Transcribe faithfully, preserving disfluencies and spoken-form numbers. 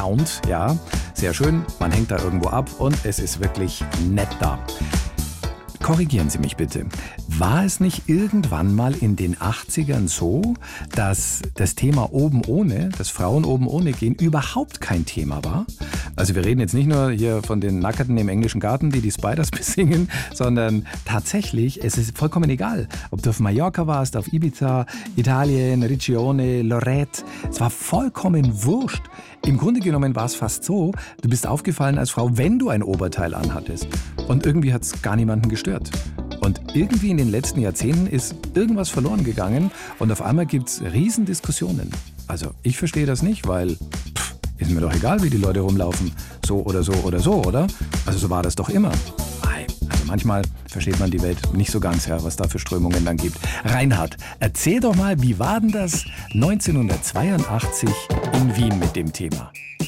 Sound, ja, sehr schön, man hängt da irgendwo ab und es ist wirklich nett da. Korrigieren Sie mich bitte. War es nicht irgendwann mal in den achtzigern so, dass das Thema oben ohne, dass Frauen oben ohne gehen, überhaupt kein Thema war? Also wir reden jetzt nicht nur hier von den Nackerten im englischen Garten, die die Spiders besingen, sondern tatsächlich, es ist vollkommen egal, ob du auf Mallorca warst, auf Ibiza, Italien, Regione, Lorette. Es war vollkommen wurscht. Im Grunde genommen war es fast so, du bist aufgefallen als Frau, wenn du ein Oberteil anhattest. Und irgendwie hat es gar niemanden gestört. Und irgendwie in den letzten Jahrzehnten ist irgendwas verloren gegangen und auf einmal gibt es Riesendiskussionen. Also ich verstehe das nicht, weil pff, ist mir doch egal, wie die Leute rumlaufen. So oder so oder so, oder? Also so war das doch immer. Also manchmal versteht man die Welt nicht so ganz, ja, was da für Strömungen dann gibt. Reinhard, erzähl doch mal, wie war denn das neunzehnhundertzweiundachtzig in Wien mit dem Thema?